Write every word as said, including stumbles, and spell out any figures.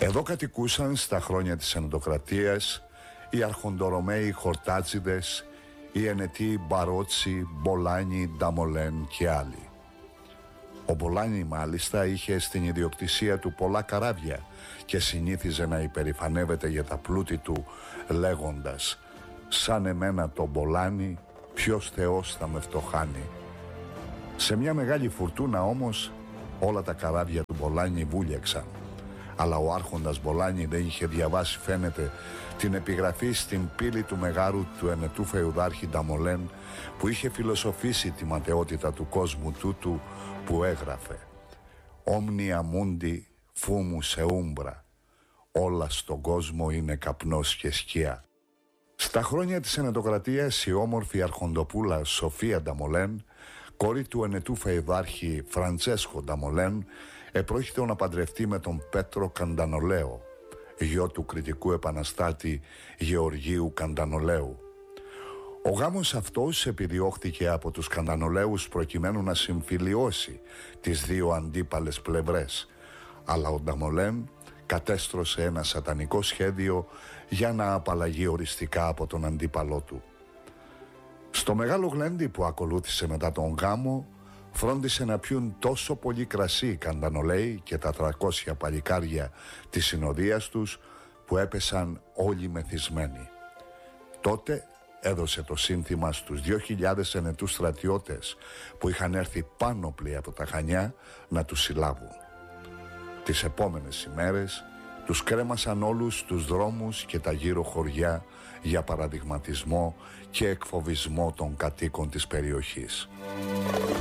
Εδώ κατοικούσαν στα χρόνια της Ενδοκρατίας οι αρχοντορωμαίοι Χορτάτσιδες, οι ενετοί Μπαρότσι, Μπολάνι, Νταμολέν και άλλοι. Ο Μπολάνι μάλιστα είχε στην ιδιοκτησία του πολλά καράβια και συνήθιζε να υπερηφανεύεται για τα πλούτη του λέγοντας «Σαν εμένα το Μπολάνι, ποιος θεός θα με φτωχάνει». Σε μια μεγάλη φουρτούνα όμως όλα τα καράβια του Μπολάνι βούλιαξαν. Αλλά ο άρχοντας Μπολάνι δεν είχε διαβάσει, φαίνεται, την επιγραφή στην πύλη του μεγάρου του ενετού φεουδάρχη Νταμολέν, που είχε φιλοσοφήσει τη ματαιότητα του κόσμου τούτου, που έγραφε «Omnia mundi fumus e umbra», όλα στον κόσμο είναι καπνός και σκιά. Στα χρόνια της Ενετοκρατίας η όμορφη αρχοντοπούλα Σοφία Νταμολέν, κόρη του ενετού φεουδάρχη Φραντσέσκο Νταμολέν, επρόκειτο να παντρευτεί με τον Πέτρο Καντανολέο, γιο του κριτικού επαναστάτη Γεωργίου Καντανολέου. Ο γάμος αυτός επιδιώχθηκε από τους Καντανολέους προκειμένου να συμφιλιώσει τις δύο αντίπαλες πλευρές, αλλά ο Νταμολέν κατέστρωσε ένα σατανικό σχέδιο για να απαλλαγεί οριστικά από τον αντίπαλό του. Στο μεγάλο γλέντι που ακολούθησε μετά τον γάμο, φρόντισε να πιούν τόσο πολύ κρασί οι Καντανολέοι και τα τριακόσια παλικάρια της συνοδείας τους, που έπεσαν όλοι μεθυσμένοι. Τότε έδωσε το σύνθημα στους δύο χιλιάδες ενετούς στρατιώτες που είχαν έρθει πάνωπλοι από τα Χανιά να τους συλλάβουν. Τις επόμενες ημέρες τους κρέμασαν όλους τους δρόμους και τα γύρω χωριά για παραδειγματισμό και εκφοβισμό των κατοίκων της περιοχής.